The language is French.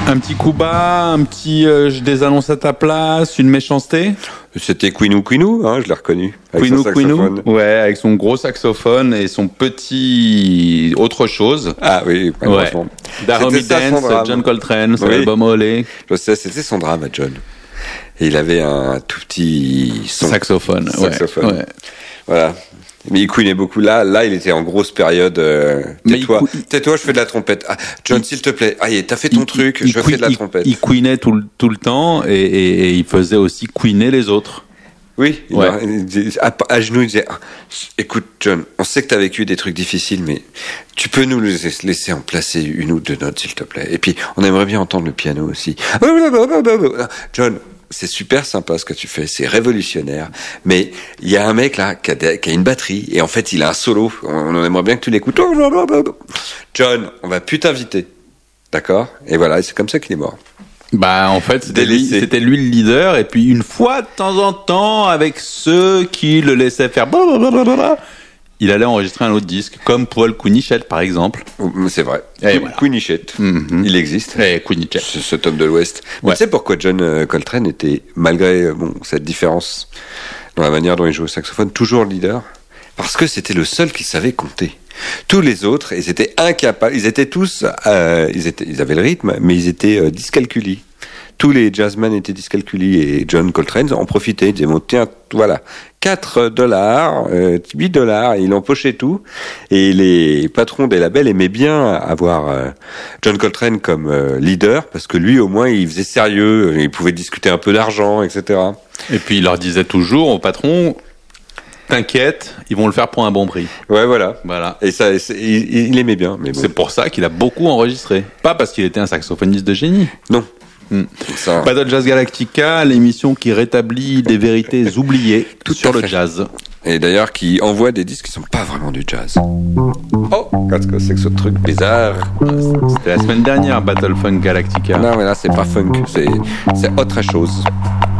Un petit coup bas, un petit je désannonce à ta place, une méchanceté. C'était Queenou Queenou, hein, je l'ai reconnu. Avec son Queenou, saxophone. ouais, avec son gros saxophone et son petit autre chose. Ah oui, malheureusement. Ouais. Dahomey C'était ça, son Dance, drame. John Coltrane, son Oui. album Olé. Je sais, c'était son drame à John. Et il avait un tout petit Saxophone. saxophone. Ouais. Voilà. Mais il couinait beaucoup. Là, il était en grosse période. Mais tais-toi, je fais de la trompette. Ah, John, s'il te plaît. Ah, t'as fait ton truc, je fais de la trompette. Il couinait tout le temps et il faisait aussi couiner les autres. Oui, Ouais. à genoux, il disait écoute, John, on sait que t'as vécu des trucs difficiles, mais tu peux nous laisser en placer une ou deux notes, s'il te plaît. Et puis, on aimerait bien entendre le piano aussi. John, c'est super sympa ce que tu fais, c'est révolutionnaire, mais il y a un mec là qui a une batterie et en fait il a un solo, on aimerait bien que tu l'écoutes. John, on va plus t'inviter, d'accord? Et voilà, c'est comme ça qu'il est mort. Bah en fait c'était lui le leader et puis une fois de temps en temps avec ceux qui le laissaient faire il allait enregistrer un autre disque comme Paul Kounichet par exemple. C'est vrai. Voilà. Kounichet, il existe. Kounichet. Cet homme de l'Ouest. Ouais. Tu sais pourquoi John Coltrane était, malgré cette différence dans la manière dont il jouait au saxophone, toujours leader? Parce que c'était le seul qui savait compter. Tous les autres, ils étaient incapables. Ils étaient tous, ils avaient le rythme, mais ils étaient dyscalculiés. Tous les jazzmen étaient dyscalculiés et John Coltrane en profitait. Il disait bon, tiens, voilà, $4, $8, il empochait tout. Et les patrons des labels aimaient bien avoir John Coltrane comme leader parce que lui, au moins, il faisait sérieux, il pouvait discuter un peu d'argent, etc. Et puis il leur disait toujours au patron, t'inquiète, ils vont le faire pour un bon prix. Ouais, voilà. Et ça, il aimait bien. Mais bon. C'est pour ça qu'il a beaucoup enregistré. Pas parce qu'il était un saxophoniste de génie. Non. Ça. Battle Jazz Galactica, l'émission qui rétablit des vérités oubliées sur le jazz. Et d'ailleurs qui envoie des disques qui sont pas vraiment du jazz. Oh, qu'est-ce que c'est que ce truc bizarre? C'était la semaine dernière, Battle Funk Galactica. Non mais là c'est pas funk, c'est autre chose.